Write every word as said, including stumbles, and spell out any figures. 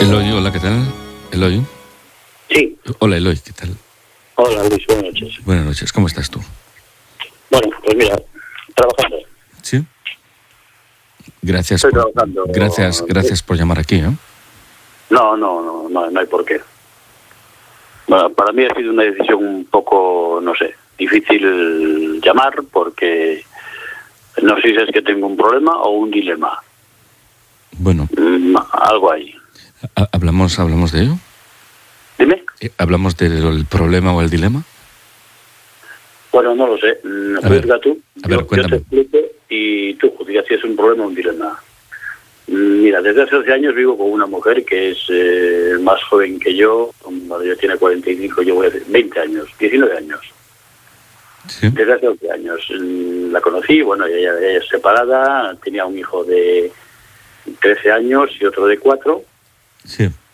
Eloy, hola, ¿qué tal? Eloy. Sí. Hola, Eloy, ¿qué tal? Hola, Luis, buenas noches. Buenas noches, ¿cómo estás tú? Bueno, pues mira, trabajando. ¿Sí? Gracias Estoy por, trabajando. gracias, gracias por llamar aquí, ¿eh? No, no, no, no, no hay por qué. Bueno, para mí ha sido una decisión un poco, no sé, difícil llamar porque no sé si es que tengo un problema o un dilema. Bueno. Mm, algo ahí. ¿Hablamos, hablamos de ello? Dime. ¿Hablamos del problema o el dilema? Bueno, no lo sé. A ver, Juzga tú. a ver, yo, cuéntame. yo te explico y tú juzgas si es un problema o un dilema. Mira, desde hace once años vivo con una mujer que es eh, más joven que yo. Bueno, ella tiene cuarenta y cinco, yo voy a decir veinte años, diecinueve años. Sí. Desde hace once años. La conocí, bueno, ella, ella es separada, tenía un hijo de trece años y otro de cuatro. Sí.